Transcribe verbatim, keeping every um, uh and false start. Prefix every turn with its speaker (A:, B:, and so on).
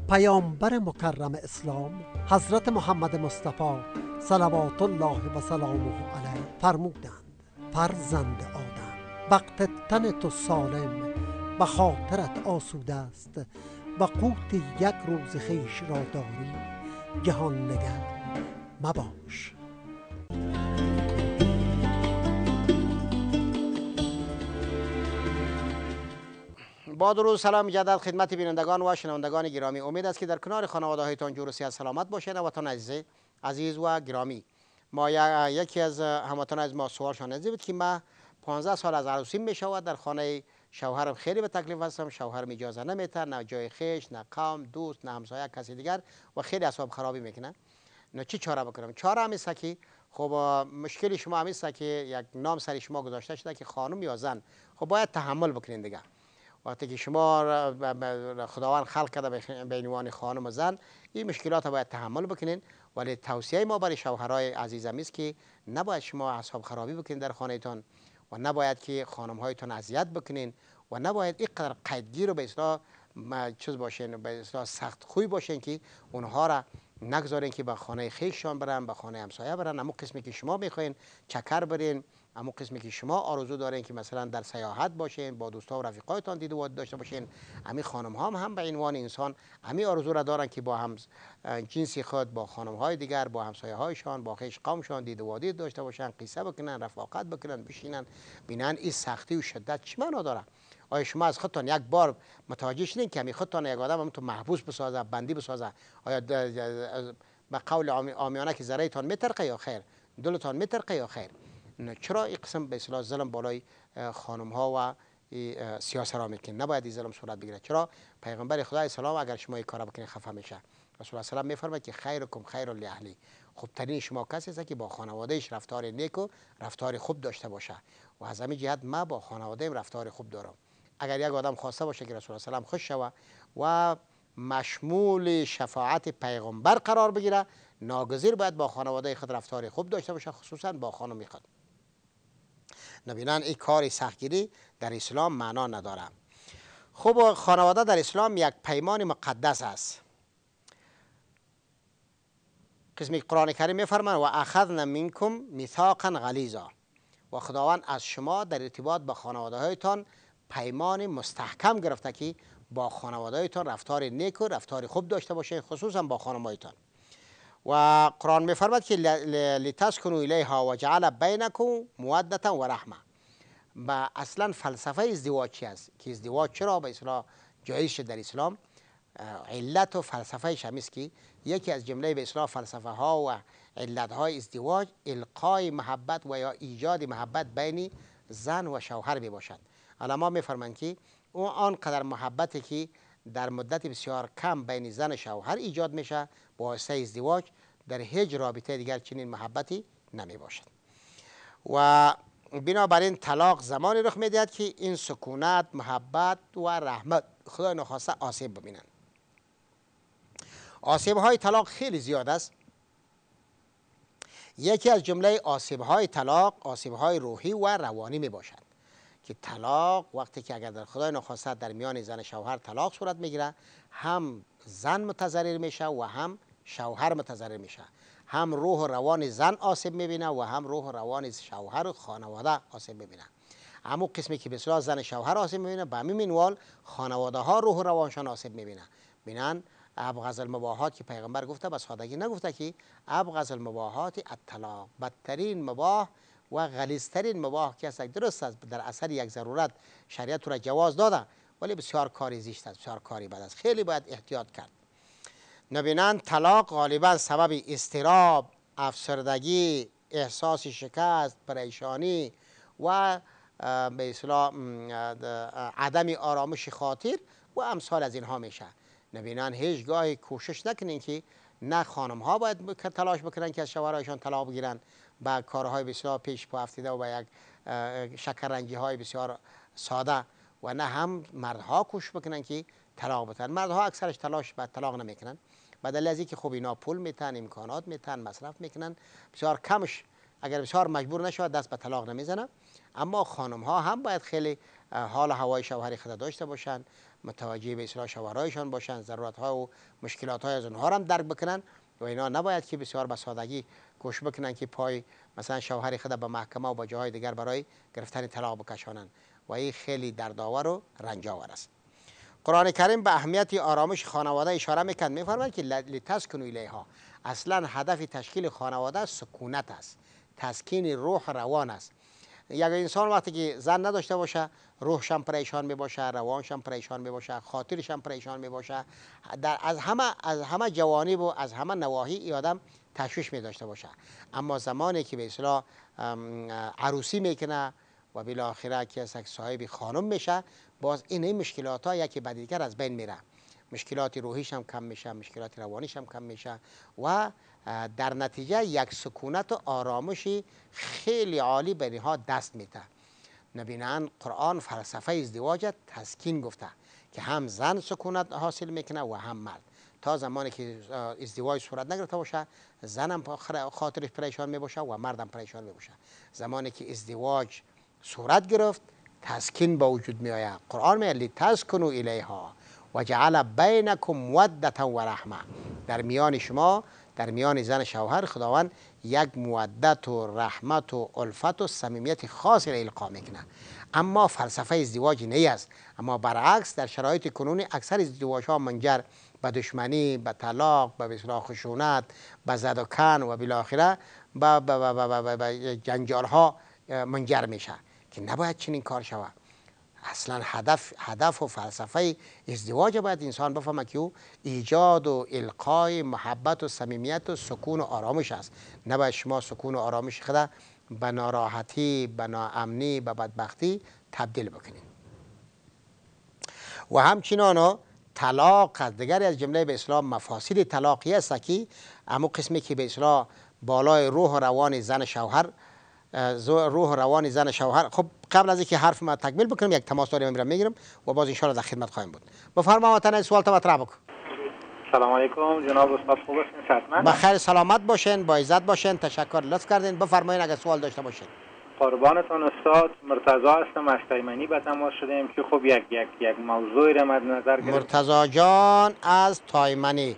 A: پیامبر مکرم اسلام حضرت محمد مصطفی صلوات الله و سلامه علیه فرمودند: فرزند آدم، وقت تن تو سالم و خاطرت آسوده است و قوت یک روز خویش را داری، جهان نگر مباش.
B: با درود سلام مجدد خدمت بینندگان و شنوندگان گرامی. امید است که در کنار خانواده هایتان جور و صحت سلامت باشید. وطن عزیز عزیز و گرامی، ما یکی از هموطنان از ما سوالشان از بود که ما پانزده سال از عروسیم می شود، در خانه شوهرم خیلی به تکلیف هستم، شوهرم اجازه نمیده، نه جای خویش، نه قوم، دوست، نه همسایه، کسی دیگر، و خیلی اعصاب خرابی میکنه. نه چی چاره بکنم؟ چاره هم است که خب مشکلی شما هم است که یک نام سر شما گذاشته شده که خانم یا زن، خب باید تحمل بکنین دیگه. وقتی که شما خداوند خلق کرده به عنوان خانم و زن، این مشکلات باید تحمل بکنین. ولی توصیه ما برای شوهرای عزیزم است که نباید شما اعصاب خرابی بکنین در خانهتان، و نباید که خانم هایتان اذیت بکنین، و نباید اینقدر قیدگیر و به اصطلاح چیز باشین، به اصطلاح سخت خوی باشین که اونها را نگذارین که به خانه خویششان برن، به خانه همسایه برن. اما قسمی که شما میخواین چکر برین، اما قسمی که شما آرزو دارین که مثلا در سیاحت باشین، با دوستا و رفیقایتان دید و داشته باشین، همین خانم ها هم, هم به عنوان انسان همین آرزو را دارن که با هم جنسی خود، با خانم های دیگر، با همسایه هایشان، با خویش قومشان دید و دید داشته باشن، قصه بکنن، رفاقت بکنن، بشینن، بینن این سختی و شدت چی معنا داره؟ آیا شما از خودتان یک بار متوجه شدین که همین خودتان یک آدم هم تو محبوس بسازه، بندی بسازه؟ آیا به قول عامیانه که ذره‌تان میترقه یا خیر؟ دلتان میترقه یا خیر؟ چرا این قسم به اصطلاح ظلم بالای خانم ها و سیاست را میکنه؟ نباید این ظلم صورت بگیره. چرا؟ پیغمبر خدا اسلام اگر شما این کارا بکنید خفه میشه. رسول الله سلام میفرماید که خیرکم خیر لاهلی، خوب ترین شما کسی است که با خانوادهش رفتار نیک و رفتار خوب داشته باشه. و از همین جهت ما با خانواده‌ام رفتار خوب دارم. اگر یک آدم خواسته باشه که رسول الله سلام خوش شوه و مشمول شفاعت پیغمبر قرار بگیره، ناگزیر باید با خانواده خود رفتار خوب داشته باشه، خصوصا با خانم خود. نبینن این کار سختگیری در اسلام معنا نداره. خب خانواده در اسلام یک پیمان مقدس است. قسمی قرآن کریم میفرماید: و اخذنا منکم میثاقا غلیظا، و خداوند از شما در ارتباط با خانواده هایتان پیمان مستحکم گرفته که با خانواده هایتان رفتار نیک و رفتار خوب داشته باشین، خصوصا با خانم هایتان. و قرآن میفرماید که لتسکنوا الیها و جعل بینکم موده و رحمه. و اصلا فلسفه ازدواج چی است؟ که ازدواج چرا به اصطلاح جایز شد در اسلام؟ علت و فلسفه شمیست که یکی از جمله به اصطلاح فلسفه ها و علت های ازدواج القای محبت و یا ایجاد محبت بین زن و شوهر می باشد. علما میفرمایند که اون آنقدر محبتی که در مدت بسیار کم بین زن و شوهر ایجاد میشه با واسطه ازدواج، در هیچ رابطه دیگر چنین محبتی نمی باشد. و بنابراین طلاق زمانی رخ میدهد که این سکونت، محبت و رحمت خدای نخواسته آسیب ببینند. آسیب های طلاق خیلی زیاد است. یکی از جمله آسیب های طلاق آسیب های روحی و روانی می باشد که طلاق وقتی که اگر در خدای نخواسته در میان زن و شوهر طلاق صورت میگیره، هم زن متضرر میشه و هم شوهر متضرر میشه. هم روح و روان زن آسیب میبینه و هم روح و روان شوهر و خانواده آسیب میبینه. اما قسمی که بسیار زن شوهر آسیب میبینه، به همین منوال خانواده ها روح و روانشان آسیب میبینه. بینن ابغض المباحات که پیغمبر گفته، به سادگی نگفته که ابغض المباحات الطلاق، بدترین مباح و غلیظترین مباح که است. درست است در اثر یک ضرورت شریعت را جواز داده، ولی بسیار کاری زشت است، بسیار کاری بد است، خیلی باید احتیاط کرد. نبینند طلاق غالبا سبب اضطراب، افسردگی، احساس شکست، پریشانی و به اصطلاح عدم آرامش خاطر و امثال از اینها میشه. نبینند هیچگاه کوشش نکنین که نه خانم ها باید تلاش بکنن که از شوهرایشان طلاق بگیرن با کارهای بسیار پیش پا افتاده و با یک شکرنجی های بسیار ساده، و نه هم مردها کوشش بکنن که طلاق بدن. مردها اکثرش تلاش به طلاق نمیکنن، بدل از اینکه خب اینا پول میتن، امکانات میتن، مصرف میکنن، بسیار کمش اگر بسیار مجبور نشود دست به طلاق نمیزنه. اما خانم ها هم باید خیلی حال هوای شوهر خود داشته باشن، متوجه به اصلاح شوهرایشان باشند، ضرورت ها و مشکلات های از اونها هم درک بکنن و اینا نباید که بسیار به سادگی گوش بکنن که پای مثلا شوهر خود به محکمه و به جاهای دیگر برای گرفتن طلاق بکشانند و این خیلی دردآور و رنجاور است. قرآن کریم به اهمیت آرامش خانواده اشاره میکند، میفرماید که لتسکنوا الیها، اصلا هدف تشکیل خانواده سکونت است، تسکین روح روان است. یک انسان وقتی که زن نداشته باشه روحش هم پریشان می باشه، روانش هم پریشان می باشه، خاطرش هم پریشان می باشه، در از همه از همه جوانب و از همه نواحی ای آدم تشویش می داشته باشه. اما زمانی که به اصطلاح عروسی میکنه و بالاخره که صاحب خانم میشه، باز این مشکلات ها یکی بعد دیگر از بین میره، مشکلات روحیش هم کم میشه، مشکلات روانیش هم کم میشه و در نتیجه یک سکونت و آرامشی خیلی عالی به اینها دست میده. نبینن قرآن فلسفه ازدواج تسکین گفته که هم زن سکونت حاصل میکنه و هم مرد. تا زمانی که ازدواج صورت نگرفته باشه زن هم خاطرش پریشان میباشه و مرد هم پریشان میباشه. زمانی که ازدواج صورت گرفت تسکین به وجود می آید. قرآن میگه لتسکنوا الیها و جعل بینکم مودة و رحمه، در میان شما در میان زن شوهر خداوند یک مودت و رحمت و الفت و صمیمیت خاصی را القا میکنه. اما فلسفه ازدواج نیست، اما برعکس در شرایط کنونی اکثر ازدواج ها منجر به دشمنی، به طلاق، به اصلاح خشونت، به زد و کن و بالاخره به جنجال ها منجر میشه که نباید چنین کار شود. اصلا هدف هدف و فلسفه ازدواج باید انسان بفهمه که او ایجاد و القای محبت و صمیمیت و سکون و آرامش است. نباید شما سکون و آرامش خود به ناراحتی، به ناامنی، به بدبختی تبدیل بکنید. و همچنان طلاق از دیگری از جمله به اسلام مفاسد طلاقی است که اما قسمی که به اسلام بالای روح و روان زن شوهر روح و روان زن شوهر. خب قبل از اینکه حرف ما تکمیل بکنم یک تماس داریم میرم میگیرم و باز ان شاء الله در خدمت خواهیم بود. بفرما وطن سوال تا مطرح بکن.
C: سلام علیکم جناب استاد، خوب هستین؟ صحتمند؟
B: بخیر سلامت باشین، با عزت باشین، تشکر لطف کردین. بفرمایید اگر سوال داشته باشین.
C: قربانتون استاد، مرتضی هستم از تایمنی به تماس شدیم که خب یک یک یک موضوعی را مد نظر گرفتم.
B: مرتضی جان از تایمنی،